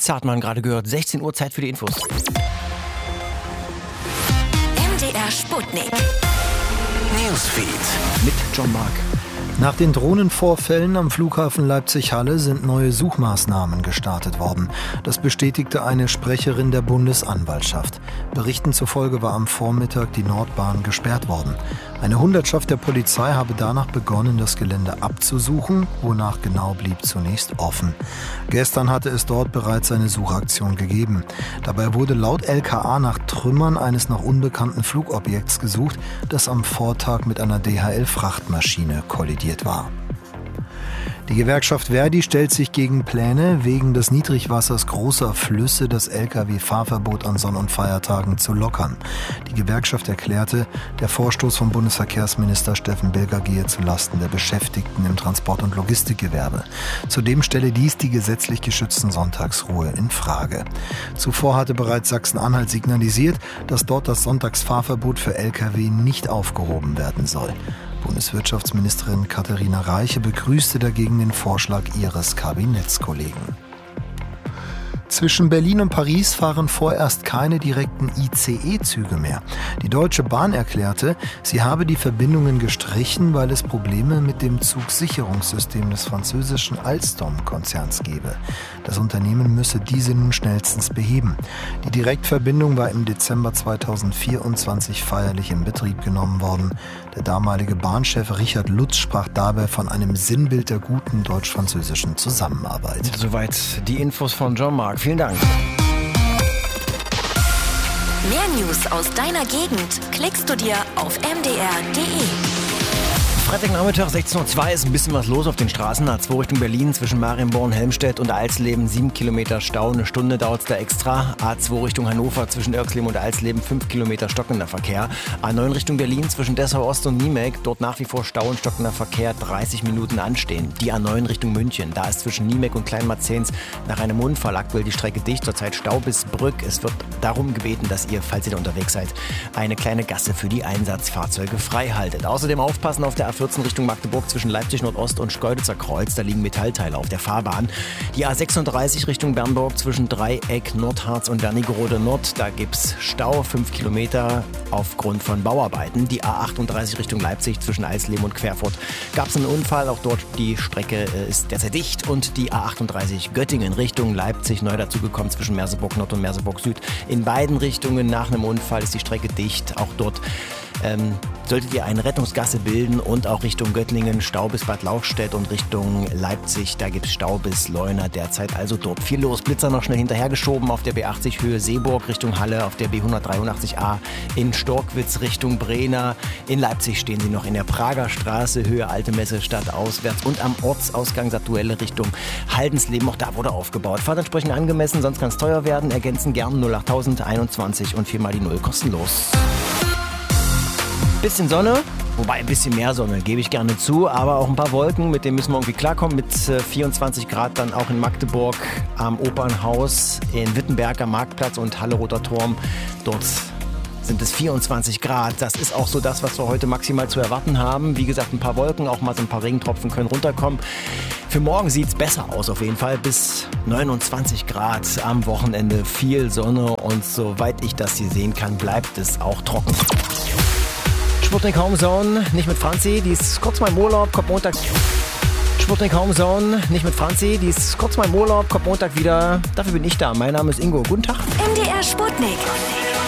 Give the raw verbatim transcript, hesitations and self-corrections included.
Zartmann gerade gehört. sechzehn Uhr, Zeit für die Infos. M D R Sputnik. Newsfeed. Mit John Mark. Nach den Drohnenvorfällen am Flughafen Leipzig-Halle sind neue Suchmaßnahmen gestartet worden. Das bestätigte eine Sprecherin der Bundesanwaltschaft. Berichten zufolge war am Vormittag die Nordbahn gesperrt worden. Eine Hundertschaft der Polizei habe danach begonnen, das Gelände abzusuchen, wonach genau blieb zunächst offen. Gestern hatte es dort bereits eine Suchaktion gegeben. Dabei wurde laut L K A nach Trümmern eines noch unbekannten Flugobjekts gesucht, das am Vortag mit einer D H L-Frachtmaschine kollidiert war. Die Gewerkschaft Verdi stellt sich gegen Pläne, wegen des Niedrigwassers großer Flüsse das L K W-Fahrverbot an Sonn- und Feiertagen zu lockern. Die Gewerkschaft erklärte, der Vorstoß vom Bundesverkehrsminister Steffen Bilger gehe zulasten der Beschäftigten im Transport- und Logistikgewerbe. Zudem stelle dies die gesetzlich geschützten Sonntagsruhe in Frage. Zuvor hatte bereits Sachsen-Anhalt signalisiert, dass dort das Sonntagsfahrverbot für L K W nicht aufgehoben werden soll. Bundeswirtschaftsministerin Katharina Reiche begrüßte dagegen den Vorschlag ihres Kabinettskollegen. Zwischen Berlin und Paris fahren vorerst keine direkten I C E-Züge mehr. Die Deutsche Bahn erklärte, sie habe die Verbindungen gestrichen, weil es Probleme mit dem Zugsicherungssystem des französischen Alstom-Konzerns gebe. Das Unternehmen müsse diese nun schnellstens beheben. Die Direktverbindung war im Dezember zweitausendvierundzwanzig feierlich in Betrieb genommen worden. Der damalige Bahnchef Richard Lutz sprach dabei von einem Sinnbild der guten deutsch-französischen Zusammenarbeit. Soweit die Infos von John Mark. Vielen Dank. Mehr News aus deiner Gegend klickst du dir auf m d r punkt d e. Freitagnachmittag sechzehn Uhr zwei ist ein bisschen was los auf den Straßen. A zwei Richtung Berlin zwischen Marienborn, Helmstedt und Alsleben. sieben Kilometer Stau, eine Stunde dauert es da extra. A zwei Richtung Hannover zwischen Irxleben und Alsleben, fünf Kilometer stockender Verkehr. A neun Richtung Berlin zwischen Dessau Ost und Niemek. Dort nach wie vor Stau und stockender Verkehr, dreißig Minuten anstehen. Die A neun Richtung München. Da ist zwischen Niemek und Kleinmarzens nach einem Unfall aktuell die Strecke dicht. Zurzeit Stau bis Brück. Es wird darum gebeten, dass ihr, falls ihr da unterwegs seid, eine kleine Gasse für die Einsatzfahrzeuge frei haltet. Außerdem aufpassen auf der A vierzehn Richtung Magdeburg zwischen Leipzig Nordost und Schkeuditzer Kreuz. Da liegen Metallteile auf der Fahrbahn. Die A sechsunddreißig Richtung Bernburg zwischen Dreieck, Nordharz und Wernigerode Nord. Da gibt's Stau, fünf Kilometer aufgrund von Bauarbeiten. Die A achtunddreißig Richtung Leipzig zwischen Alsleben und Querfurt gab es einen Unfall. Auch dort die Strecke ist derzeit dicht. Und die A achtunddreißig Göttingen Richtung Leipzig neu dazugekommen zwischen Merseburg Nord und Merseburg Süd. In beiden Richtungen nach einem Unfall ist die Strecke dicht. Auch dort Ähm, solltet ihr eine Rettungsgasse bilden und auch Richtung Göttlingen Stau bis Bad Lauchstädt und Richtung Leipzig, da gibt es Stau bis Leuna derzeit, also dort viel los. Blitzer noch schnell hinterhergeschoben auf der B achtzig Höhe Seeburg Richtung Halle, auf der B hundertdreiundachtzig A in Storkwitz Richtung Brena. In Leipzig stehen sie noch in der Prager Straße, Höhe Alte Messe Stadt auswärts und am Ortsausgang Satuelle Richtung Haldensleben, auch da wurde aufgebaut. Fahrt entsprechend angemessen, sonst kann es teuer werden, ergänzen gern null achttausend einundzwanzig und viermal die Null kostenlos. Bisschen Sonne, wobei ein bisschen mehr Sonne, gebe ich gerne zu, aber auch ein paar Wolken, mit denen müssen wir irgendwie klarkommen. Mit vierundzwanzig Grad dann auch in Magdeburg am Opernhaus, in Wittenberg am Marktplatz und Halle-Roter Turm. Dort sind es vierundzwanzig Grad. Das ist auch so das, was wir heute maximal zu erwarten haben. Wie gesagt, ein paar Wolken, auch mal so ein paar Regentropfen können runterkommen. Für morgen sieht es besser aus auf jeden Fall. Bis neunundzwanzig Grad am Wochenende, viel Sonne und soweit ich das hier sehen kann, bleibt es auch trocken. Sputnik Homezone, nicht mit Franzi, die ist kurz mal im Urlaub, kommt Montag. Sputnik Homezone, nicht mit Franzi, die ist kurz mal im Urlaub, kommt Montag wieder. Dafür bin ich da. Mein Name ist Ingo. Guten Tag. M D R Sputnik.